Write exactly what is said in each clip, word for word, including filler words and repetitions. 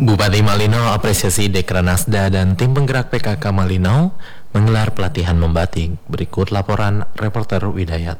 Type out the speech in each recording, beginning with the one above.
Bupati Malinau apresiasi Dekranasda dan tim penggerak P K K Malinau menggelar pelatihan membatik. Berikut laporan reporter Widayat.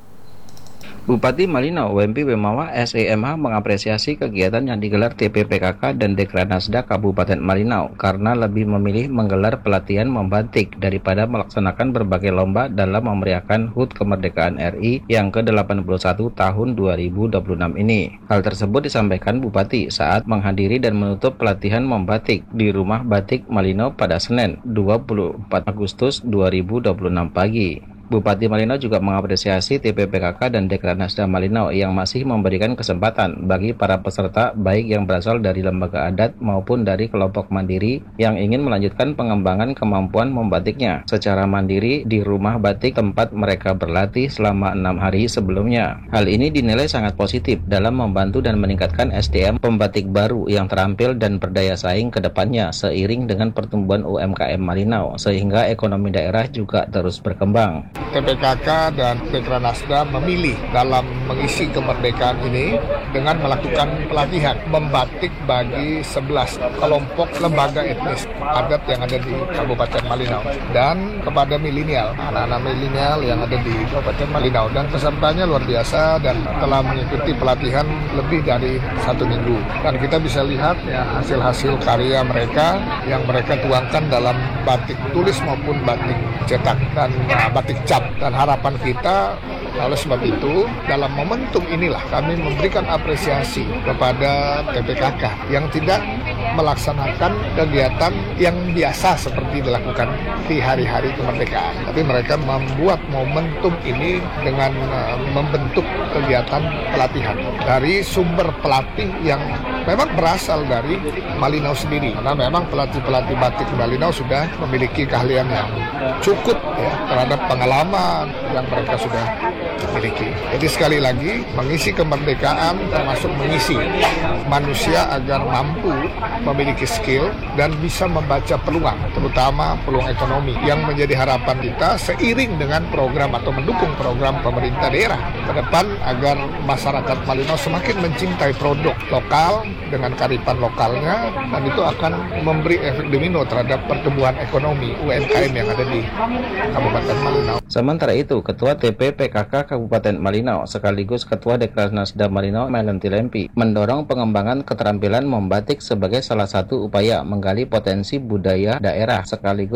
Bupati Malinau W M P Wemawa S E M H mengapresiasi kegiatan yang digelar T P P K K dan Dekranasda Kabupaten Malinau karena lebih memilih menggelar pelatihan membatik daripada melaksanakan berbagai lomba dalam memeriahkan H U T Kemerdekaan R I yang ke delapan puluh satu tahun dua ribu dua puluh enam ini. Hal tersebut disampaikan Bupati saat menghadiri dan menutup pelatihan membatik di Rumah Batik Malinau pada Senin dua puluh empat Agustus dua ribu dua puluh enam pagi. Bupati Malinau juga mengapresiasi T P P K K dan Dekranasda Malinau yang masih memberikan kesempatan bagi para peserta baik yang berasal dari lembaga adat maupun dari kelompok mandiri yang ingin melanjutkan pengembangan kemampuan membatiknya secara mandiri di rumah batik tempat mereka berlatih selama enam hari sebelumnya. Hal ini dinilai sangat positif dalam membantu dan meningkatkan S D M pembatik baru yang terampil dan berdaya saing ke depannya seiring dengan pertumbuhan U M K M Malinau sehingga ekonomi daerah juga terus berkembang. T P K K dan Dekranasda memilih dalam mengisi kemerdekaan ini dengan melakukan pelatihan membatik bagi sebelas kelompok lembaga etnis adat yang ada di Kabupaten Malinau dan kepada milenial, anak-anak milenial yang ada di Kabupaten Malinau, dan pesertanya luar biasa dan telah mengikuti pelatihan lebih dari satu minggu, dan kita bisa lihat ya hasil-hasil karya mereka yang mereka tuangkan dalam batik tulis maupun batik cetak dan uh, batik cap. Dan harapan kita, oleh sebab itu, dalam momentum inilah kami memberikan apresiasi kepada T P K K yang tidak melaksanakan kegiatan yang biasa seperti dilakukan di hari-hari kemerdekaan. Tapi mereka membuat momentum ini dengan uh, membentuk kegiatan pelatihan dari sumber pelatih yang memang berasal dari Malinau sendiri. Karena memang pelatih-pelatih batik Malinau sudah memiliki keahlian yang cukup ya, terhadap pengalaman yang mereka sudah miliki. Jadi sekali lagi, mengisi kemerdekaan termasuk mengisi manusia agar mampu memiliki skill dan bisa membaca peluang, terutama peluang ekonomi yang menjadi harapan kita seiring dengan program atau mendukung program pemerintah daerah ke depan agar masyarakat Malinau semakin mencintai produk lokal dengan kearifan lokalnya, dan itu akan memberi efek domino terhadap pertumbuhan ekonomi U M K M yang ada di Kabupaten Malinau. Sementara itu, Ketua T P P K K Kabupaten Malinau sekaligus Ketua Dekranasda Malinau Melenti Lempi mendorong pengembangan keterampilan membatik sebagai salah satu upaya menggali potensi budaya daerah sekaligus